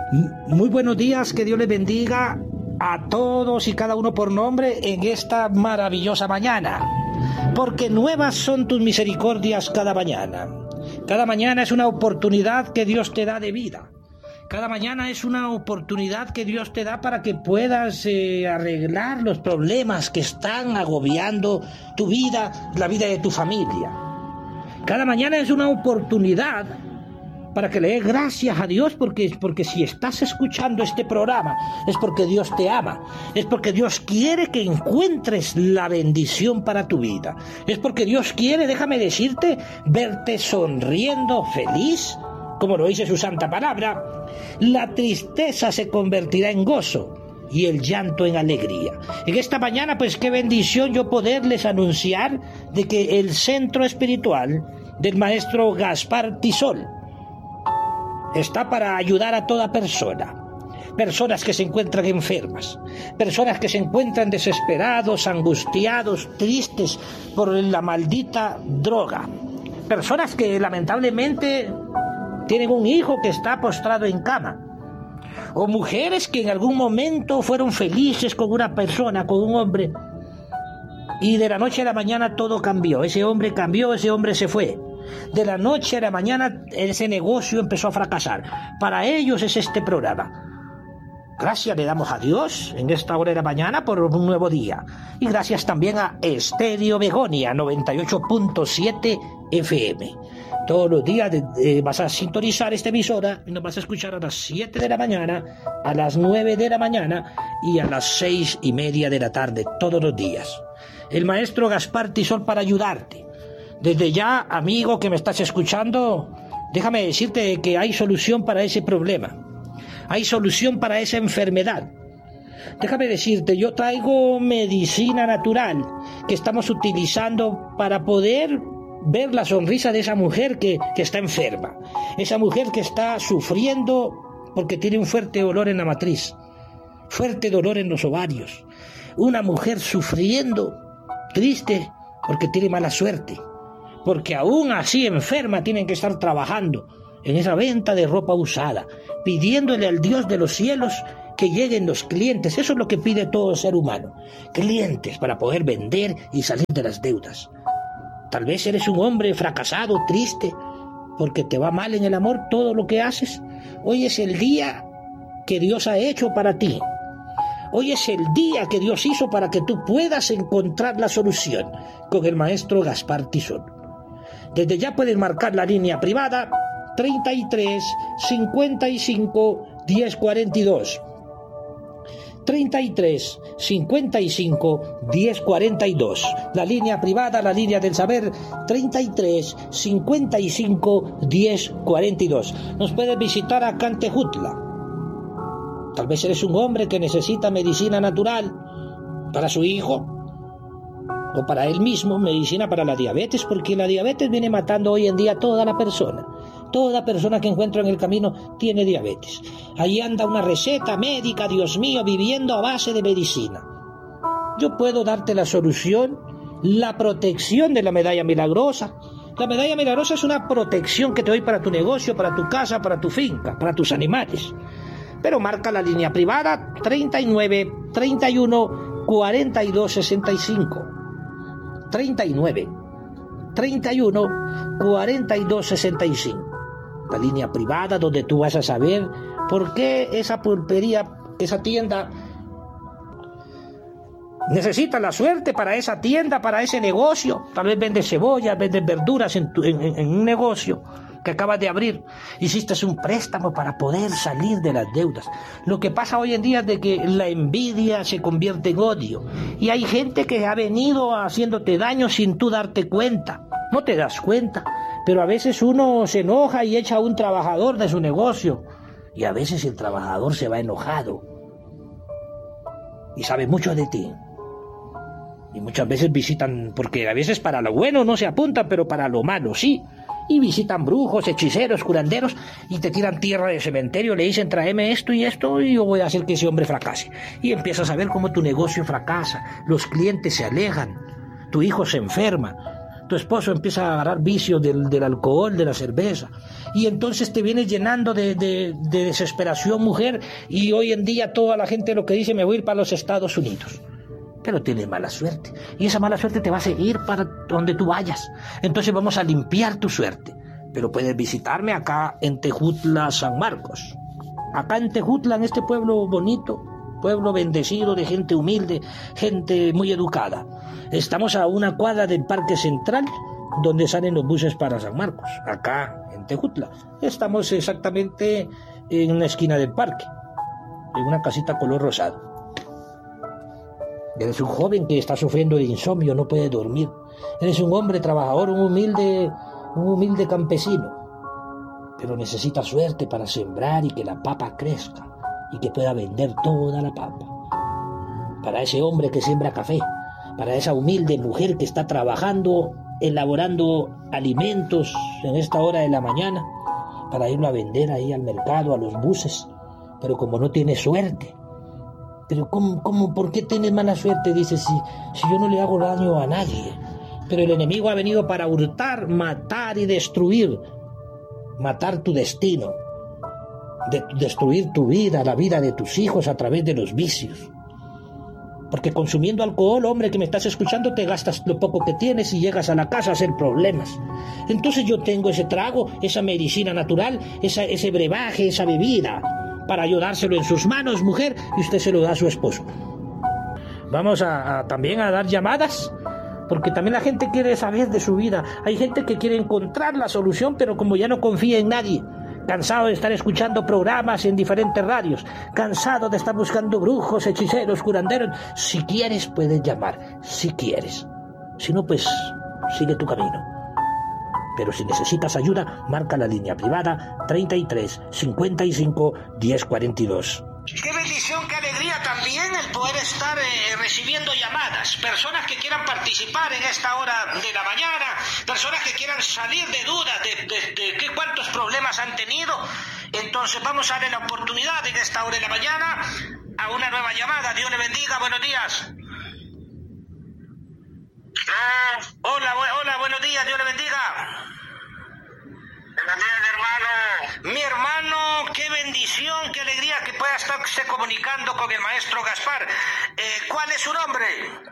Muy buenos días, que Dios les bendiga a todos y cada uno por nombre en esta maravillosa mañana, porque nuevas son tus misericordias cada mañana. Cada mañana es una oportunidad que Dios te da de vida. Cada mañana es una oportunidad que Dios te da para que puedas arreglar los problemas que están agobiando tu vida, la vida de tu familia. Cada mañana es una oportunidad para que le des gracias a Dios, porque si estás escuchando este programa es porque Dios te ama, es porque Dios quiere que encuentres la bendición para tu vida, es porque Dios quiere, déjame decirte, verte sonriendo, feliz, como lo dice su santa palabra. La tristeza se convertirá en gozo y el llanto en alegría. En esta mañana, pues qué bendición yo poderles anunciar de que el centro espiritual del maestro Gaspar Tizol está para ayudar a toda persona. Personas que se encuentran enfermas, personas que se encuentran desesperados, angustiados, tristes por la maldita droga, personas que lamentablemente tienen un hijo que está postrado en cama, o mujeres que en algún momento fueron felices con una persona, con un hombre, y de la noche a la mañana todo cambió. Ese hombre cambió, ese hombre se fue. De la noche a la mañana ese negocio empezó a fracasar. Para ellos es este programa. Gracias le damos a Dios en esta hora de la mañana por un nuevo día. Y gracias también a Estéreo Begonia 98.7 FM. Todos los días vas a sintonizar esta emisora y nos vas a escuchar a las 7 de la mañana, a las 9 de la mañana y a las 6:30 de la tarde, todos los días. El maestro Gaspar Tizol para ayudarte. Desde ya, amigo que me estás escuchando, déjame decirte que hay solución para ese problema. Hay solución para esa enfermedad. Déjame decirte, yo traigo medicina natural que estamos utilizando para poder ver la sonrisa de esa mujer que está enferma. Esa mujer que está sufriendo porque tiene un fuerte dolor en la matriz, fuerte dolor en los ovarios. Una mujer sufriendo, triste, porque tiene mala suerte. Porque aún así enferma tienen que estar trabajando en esa venta de ropa usada, pidiéndole al Dios de los cielos que lleguen los clientes. Eso es lo que pide todo ser humano, clientes para poder vender y salir de las deudas. Tal vez eres un hombre fracasado, triste, porque te va mal en el amor todo lo que haces. Hoy es el día que Dios ha hecho para ti. Hoy es el día que Dios hizo para que tú puedas encontrar la solución con el maestro Gaspar Tizol. Desde ya puedes marcar la línea privada 33 55 10 42. 33 55 10 42. La línea privada, la línea del saber, 33 55 10 42. Nos puedes visitar acá en Tejutla. Tal vez eres un hombre que necesita medicina natural para su hijo o para él mismo, medicina para la diabetes, porque la diabetes viene matando hoy en día a toda la persona. Toda persona que encuentra en el camino tiene diabetes. Ahí anda una receta médica, Dios mío, viviendo a base de medicina. Yo puedo darte la solución, la protección de la medalla milagrosa. La medalla milagrosa es una protección que te doy para tu negocio, para tu casa, para tu finca, para tus animales. Pero marca la línea privada 39 31 42 65. 39 31 42 65. La línea privada donde tú vas a saber por qué esa pulpería, esa tienda necesita la suerte para esa tienda, para ese negocio. Tal vez vendes cebollas, vendes verduras en un negocio que acabas de abrir. Hiciste un préstamo para poder salir de las deudas. Lo que pasa hoy en día es de que la envidia se convierte en odio. Y hay gente que ha venido haciéndote daño sin tú darte cuenta. No te das cuenta. Pero a veces uno se enoja y echa a un trabajador de su negocio. Y a veces el trabajador se va enojado. Y sabe mucho de ti. Y muchas veces visitan, porque a veces para lo bueno no se apuntan, pero para lo malo sí. Y visitan brujos, hechiceros, curanderos, y te tiran tierra de cementerio, le dicen tráeme esto, y yo voy a hacer que ese hombre fracase. Y empiezas a ver cómo tu negocio fracasa, los clientes se alejan, tu hijo se enferma, tu esposo empieza a agarrar vicios del alcohol, de la cerveza, y entonces te vienes llenando de desesperación, mujer, y hoy en día toda la gente lo que dice, me voy a ir para los Estados Unidos. Pero tienes mala suerte, y esa mala suerte te va a seguir para donde tú vayas. Entonces vamos a limpiar tu suerte. Pero puedes visitarme acá en Tejutla, San Marcos. Acá en Tejutla, en este pueblo bonito, pueblo bendecido de gente humilde, gente muy educada. Estamos a una cuadra del Parque Central, donde salen los buses para San Marcos, acá en Tejutla. Estamos exactamente en una esquina del parque, en una casita color rosado. Eres un joven que está sufriendo de insomnio, no puede dormir. Eres un hombre trabajador, un humilde campesino, pero necesita suerte para sembrar y que la papa crezca y que pueda vender toda la papa. Para ese hombre que siembra café, para esa humilde mujer que está trabajando, elaborando alimentos en esta hora de la mañana, para irlo a vender ahí al mercado, a los buses, pero como no tiene suerte. Pero ¿cómo? ¿Por qué tienes mala suerte? Dice, si yo no le hago daño a nadie. Pero el enemigo ha venido para hurtar, matar y destruir. Matar tu destino. Destruir tu vida, la vida de tus hijos a través de los vicios. Porque consumiendo alcohol, hombre que me estás escuchando, te gastas lo poco que tienes y llegas a la casa a hacer problemas. Entonces yo tengo ese trago, esa medicina natural, ese brebaje, esa bebida, para ayudárselo en sus manos, mujer, y usted se lo da a su esposo. Vamos también a dar llamadas, porque también la gente quiere saber de su vida. Hay gente que quiere encontrar la solución, pero como ya no confía en nadie, cansado de estar escuchando programas en diferentes radios, cansado de estar buscando brujos, hechiceros, curanderos. Si quieres, puedes llamar, si quieres. Si no, pues sigue tu camino. Pero si necesitas ayuda, marca la línea privada 33 55 10 42. Qué bendición, qué alegría también el poder estar recibiendo llamadas, personas que quieran participar en esta hora de la mañana, personas que quieran salir de dudas de cuántos problemas han tenido. Entonces vamos a darle la oportunidad en esta hora de la mañana a una nueva llamada. Dios le bendiga, buenos días. Hola, buenos días, Dios le bendiga. Buenos días, hermano. Mi hermano, qué bendición, qué alegría que pueda estarse comunicando con el maestro Gaspar. ¿Cuál es su nombre?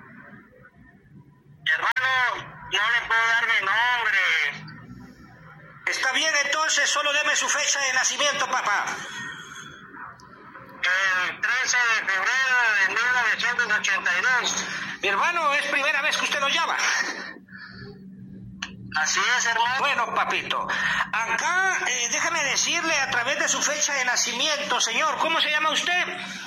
Hermano, no le puedo dar mi nombre. Está bien, entonces solo deme su fecha de nacimiento, papá. El 13 de febrero de 1982. Mi hermano, es primera vez que usted nos llama. Así es, hermano. Bueno, papito, acá déjame decirle a través de su fecha de nacimiento, señor, ¿cómo se llama usted?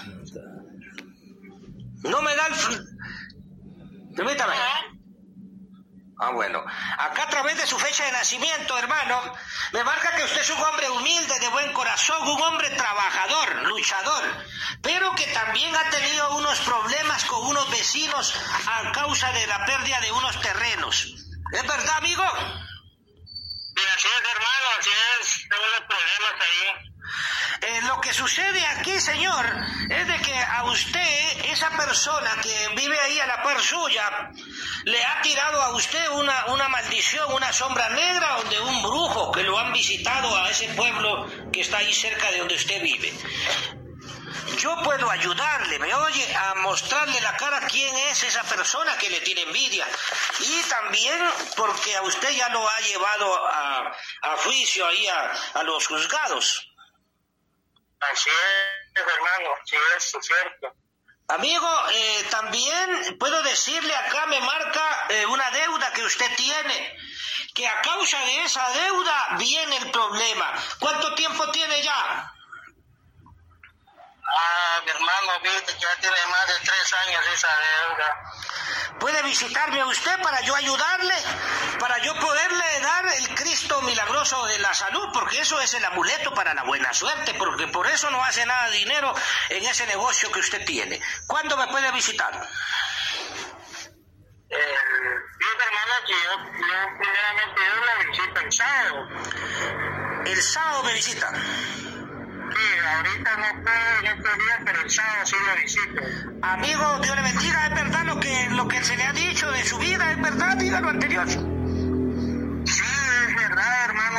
No me da el... Permítame. Bueno, acá a través de su fecha de nacimiento, hermano, me marca que usted es un hombre humilde, de buen corazón, un hombre trabajador, luchador, pero que también ha tenido unos problemas con unos vecinos a causa de la pérdida de unos terrenos. ¿Es verdad, amigo? Sí, así es, hermano, así es. Tengo unos problemas ahí. Lo que sucede aquí, señor, es de que a usted, esa persona que vive ahí a la par suya, le ha tirado a usted una maldición, una sombra negra o de un brujo que lo han visitado a ese pueblo que está ahí cerca de donde usted vive. Yo puedo ayudarle, ¿me oye? A mostrarle la cara quién es esa persona que le tiene envidia. Y también porque a usted ya lo ha llevado a juicio ahí a los juzgados. Así es, hermano, sí es cierto. Amigo, también puedo decirle, acá me marca una deuda que usted tiene, que a causa de esa deuda viene el problema. ¿Cuánto tiempo tiene ya? Mi hermano, viste que ya tiene más de 3 años esa deuda. Puede visitarme a usted para yo ayudarle, para yo poderle dar el Cristo milagroso de la salud, porque eso es el amuleto para la buena suerte, porque por eso no hace nada de dinero en ese negocio que usted tiene. ¿Cuándo me puede visitar? Hermano, que yo primeramente yo la visito el sábado. ¿El sábado me visita? Sí, ahorita no puedo en estos días, pero el sábado sí lo visito. Amigo, Dios le bendiga, ¿es verdad lo que se le ha dicho de su vida? ¿Es verdad? Diga lo anterior.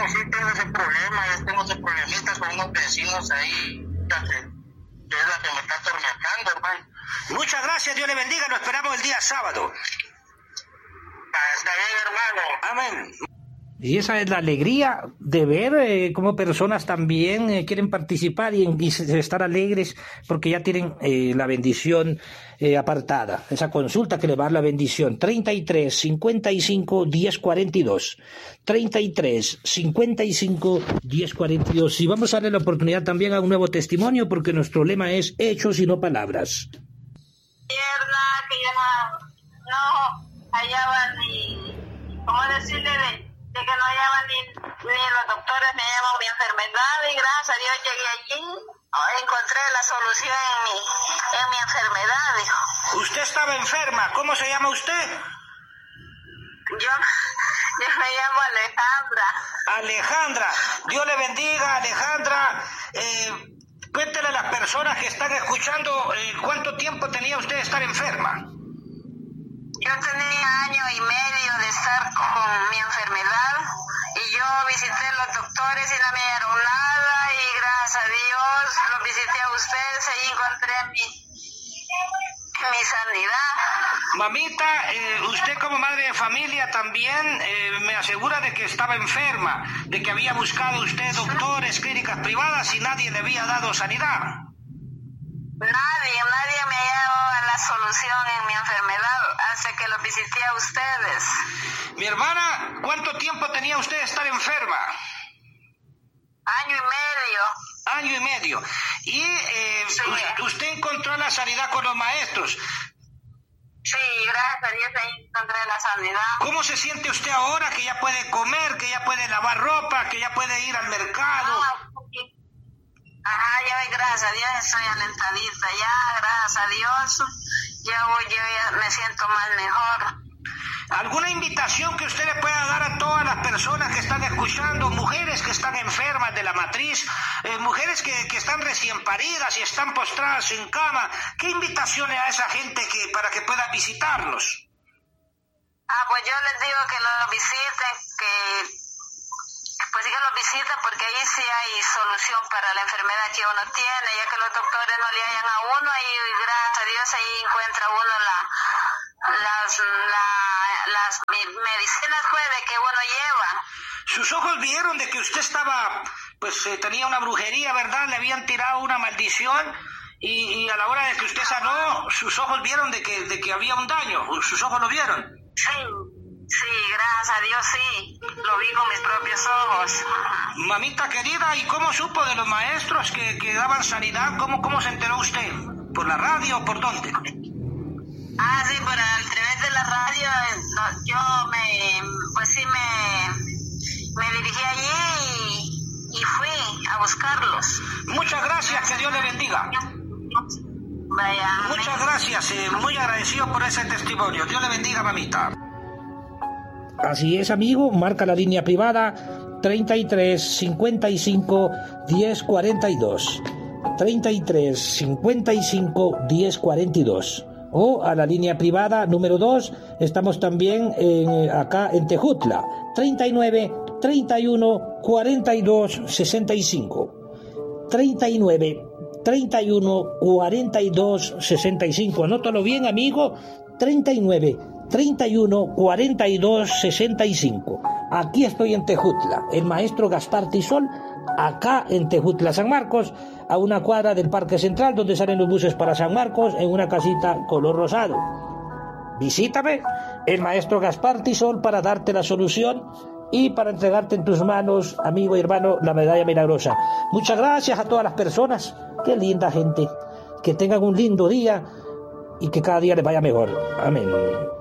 sí tengo ese problema, yo tengo ese problemita con unos vecinos ahí, que es la que me está atormentando, hermano. Muchas gracias, Dios le bendiga, lo esperamos el día sábado. Está bien, hermano. Amén. Y esa es la alegría de ver cómo personas también quieren participar y estar alegres porque ya tienen la bendición apartada. Esa consulta que le va a dar la bendición. 33 55 10 42. 33 55 10 42. Y vamos a darle la oportunidad también a un nuevo testimonio porque nuestro lema es hechos y no palabras. Pierna que ya no hallaba ni, ¿cómo decirle? De que no hallaban ni los doctores me llaman mi enfermedad y gracias a Dios llegué allí, encontré la solución en mi enfermedad, dijo. ¿Usted estaba enferma? ¿Cómo se llama usted? Yo me llamo Alejandra. Alejandra, Dios le bendiga, Alejandra. Cuéntele a las personas que están escuchando cuánto tiempo tenía usted de estar enferma. Yo tenía 1 año y medio de estar con mi enfermedad y yo visité a los doctores y no me dieron nada y gracias a Dios los visité a ustedes y encontré mi sanidad. Mamita, usted como madre de familia también me asegura de que estaba enferma, de que había buscado usted doctores, clínicas privadas y nadie le había dado sanidad. Nadie me ha dado la solución en mi enfermedad hasta que lo visité a ustedes. Mi hermana, ¿cuánto tiempo tenía usted de estar enferma? 1 año y medio. 1 año y medio. Y sí. Usted encontró la sanidad con los maestros. Sí, gracias a Dios ahí encontré la sanidad. ¿Cómo se siente usted ahora que ya puede comer, que ya puede lavar ropa, que ya puede ir al mercado? Yo gracias a Dios estoy alentadita ya, gracias a Dios, yo ya me siento más mejor. ¿Alguna invitación que usted le pueda dar a todas las personas que están escuchando, mujeres que están enfermas de la matriz, mujeres que están recién paridas y están postradas en cama? ¿Qué invitación le da a esa gente para que pueda visitarlos? Pues yo les digo que lo visiten, pues sí que lo visiten porque ahí sí hay solución para la enfermedad que uno tiene, ya que los doctores no le hallan a uno y gracias a Dios ahí encuentra uno las medicinas que uno lleva. Sus ojos vieron de que usted estaba, tenía una brujería, ¿verdad? Le habían tirado una maldición y a la hora de que usted sanó, sus ojos vieron de que había un daño. ¿Sus ojos lo vieron? Sí, gracias a Dios sí, lo vi con mis propios ojos. Mamita querida, ¿y cómo supo de los maestros que daban sanidad? ¿Cómo se enteró usted? ¿Por la radio o por dónde? Sí, a través de la radio, yo me dirigí allí y fui a buscarlos. Muchas gracias, que Dios le bendiga. Vaya. Muchas gracias, muy agradecido por ese testimonio. Dios le bendiga, mamita. Así es, amigo, marca la línea privada 33 55 10 42. 33 55 10 42. O a la línea privada número 2, estamos también acá en Tejutla, 39 31 42 65. 39 31 42 65. Anótalo bien, amigo. 39 31 42 65. Aquí estoy en Tejutla, el maestro Gaspar Tisol, acá en Tejutla, San Marcos, a una cuadra del Parque Central, donde salen los buses para San Marcos, en una casita color rosado. Visítame, el maestro Gaspar Tisol, para darte la solución y para entregarte en tus manos, amigo y hermano, la medalla milagrosa. Muchas gracias a todas las personas, qué linda gente, que tengan un lindo día y que cada día les vaya mejor. Amén.